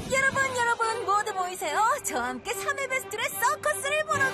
여러분 모두 모이세요. 저와 함께 3회 베스트의 서커스를 보러